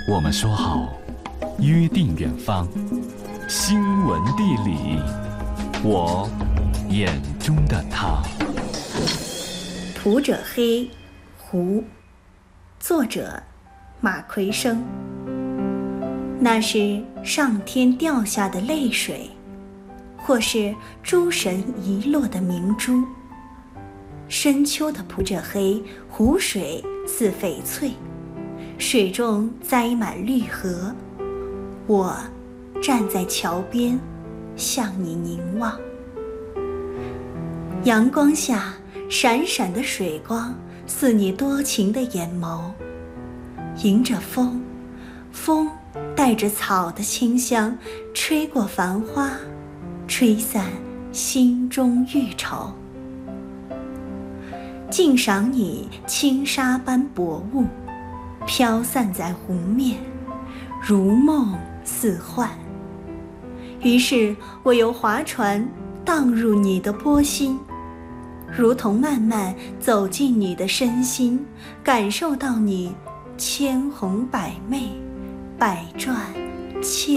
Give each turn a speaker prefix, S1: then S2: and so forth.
S1: 我们说好约定远方，新闻地理，我眼中的他。
S2: 谱者黑，胡，作者马奎生。那是上天掉下的泪水，或是诸神遗落的明珠。深秋的谱者黑，湖水似翡翠，水中栽满绿荷。我站在桥边，向你凝望。阳光下闪闪的水光，似你多情的眼眸。迎着风，风带着草的清香，吹过繁花，吹散心中郁愁。静赏你轻纱般薄雾，飘散在湖面，如梦似幻。于是我由划船荡入你的波心，如同慢慢走进你的身心，感受到你千红百媚，百转千